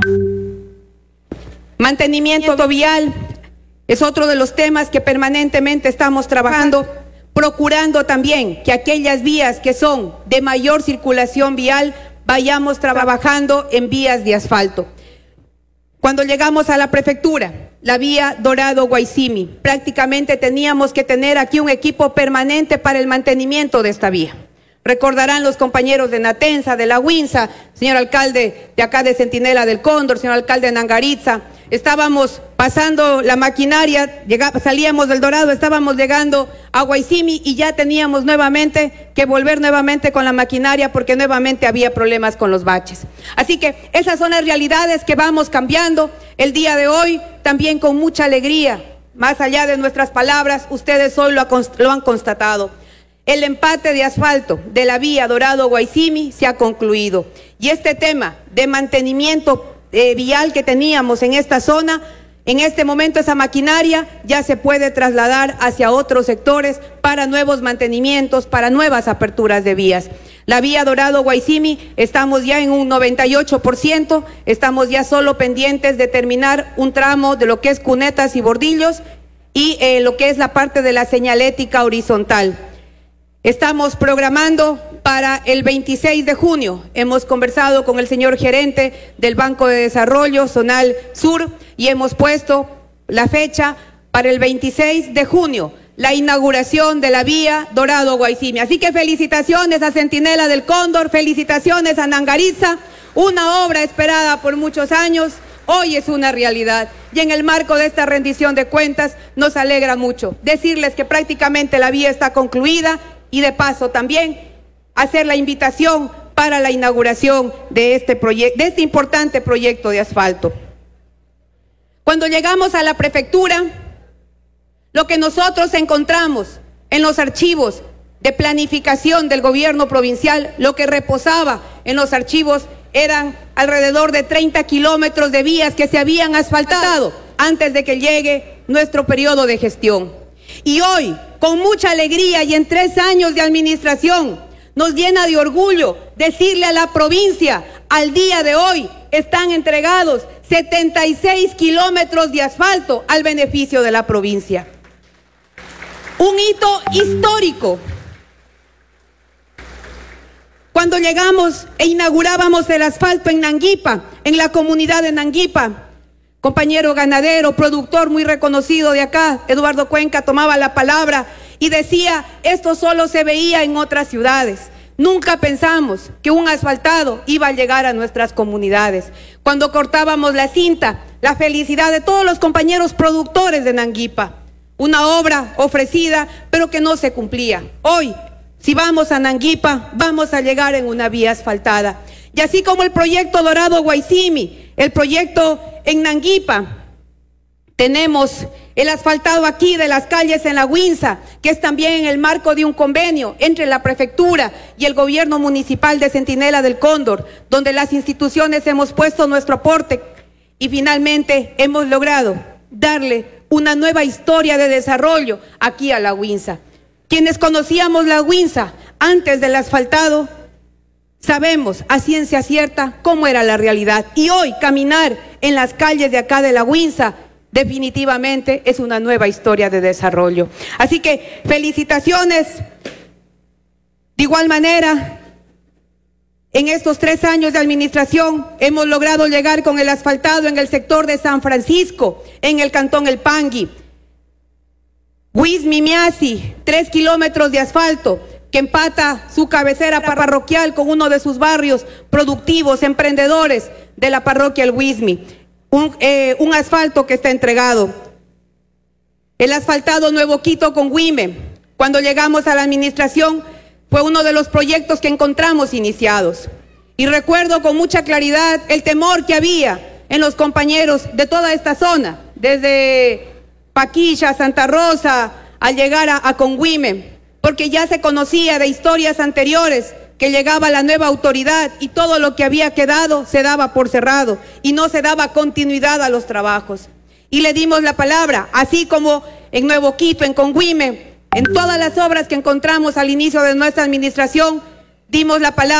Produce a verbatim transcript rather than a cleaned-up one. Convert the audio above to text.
Mantenimiento vial es otro de los temas que permanentemente estamos trabajando, procurando también que aquellas vías que son de mayor circulación vial vayamos trabajando en vías de asfalto. Cuando llegamos a la prefectura, la vía Dorado-Guayzimi, prácticamente teníamos que tener aquí un equipo permanente para el mantenimiento de esta vía. Recordarán los compañeros de Natensa, de la Huinza, señor alcalde de acá de Centinela del Cóndor, señor alcalde de Nangaritza. Estábamos pasando la maquinaria, llegaba, salíamos del Dorado, estábamos llegando a Guayzimi y ya teníamos nuevamente que volver nuevamente con la maquinaria porque nuevamente había problemas con los baches. Así que esas son las realidades que vamos cambiando el día de hoy, también con mucha alegría, más allá de nuestras palabras, ustedes hoy lo, lo han constatado. El empate de asfalto de la vía Dorado-Guayzimi se ha concluido y este tema de mantenimiento eh, vial que teníamos en esta zona, en este momento esa maquinaria ya se puede trasladar hacia otros sectores para nuevos mantenimientos, para nuevas aperturas de vías. La vía Dorado-Guayzimi estamos ya en un noventa y ocho por ciento, estamos ya solo pendientes de terminar un tramo de lo que es cunetas y bordillos y eh, lo que es la parte de la señalética horizontal. Estamos programando para el veintiséis de junio. Hemos conversado con el señor gerente del Banco de Desarrollo Zonal Sur y hemos puesto la fecha para el veintiséis de junio, la inauguración de la vía Dorado-Guayzimi. Así que felicitaciones a Centinela del Cóndor, felicitaciones a Nangaritza, una obra esperada por muchos años, hoy es una realidad. Y en el marco de esta rendición de cuentas nos alegra mucho decirles que prácticamente la vía está concluida. Y de paso también hacer la invitación para la inauguración de este proyecto, de este importante proyecto de asfalto. Cuando llegamos a la prefectura, lo que nosotros encontramos en los archivos de planificación del gobierno provincial, lo que reposaba en los archivos eran alrededor de treinta kilómetros de vías que se habían asfaltado antes de que llegue nuestro periodo de gestión. Y hoy, con mucha alegría y en tres años de administración, nos llena de orgullo decirle a la provincia, al día de hoy están entregados setenta y seis kilómetros de asfalto al beneficio de la provincia. Un hito histórico. Cuando llegamos e inaugurábamos el asfalto en Nanguipa, en la comunidad de Nanguipa, compañero ganadero, productor muy reconocido de acá, Eduardo Cuenca, tomaba la palabra y decía, esto solo se veía en otras ciudades. Nunca pensamos que un asfaltado iba a llegar a nuestras comunidades. Cuando cortábamos la cinta, la felicidad de todos los compañeros productores de Nanguipa. Una obra ofrecida, pero que no se cumplía. Hoy, si vamos a Nanguipa, vamos a llegar en una vía asfaltada. Y así como el proyecto Dorado-Guayzimi, el proyecto en Nanguipa, tenemos el asfaltado aquí de las calles en la Huinza, que es también en el marco de un convenio entre la prefectura y el gobierno municipal de Centinela del Cóndor, donde las instituciones hemos puesto nuestro aporte y finalmente hemos logrado darle una nueva historia de desarrollo aquí a la Huinza. Quienes conocíamos la Huinza antes del asfaltado, sabemos a ciencia cierta cómo era la realidad. Y hoy caminar en las calles de acá de la Huinza definitivamente es una nueva historia de desarrollo. Así que felicitaciones. De igual manera, en estos tres años de administración hemos logrado llegar con el asfaltado en el sector de San Francisco, en el cantón El Pangui. Huizmi-Miasi, tres kilómetros de asfalto que empata su cabecera parroquial con uno de sus barrios productivos, emprendedores de la parroquia El Huizmi. Un, eh, un asfalto que está entregado. El asfaltado Nuevo Quito con Huime, cuando llegamos a la administración, fue uno de los proyectos que encontramos iniciados. Y recuerdo con mucha claridad el temor que había en los compañeros de toda esta zona, desde Paquilla, Santa Rosa, al llegar a, a Conhuime, porque ya se conocía de historias anteriores que llegaba la nueva autoridad y todo lo que había quedado se daba por cerrado y no se daba continuidad a los trabajos. Y le dimos la palabra, así como en Nuevo Quito, en Conhuime, en todas las obras que encontramos al inicio de nuestra administración, dimos la palabra.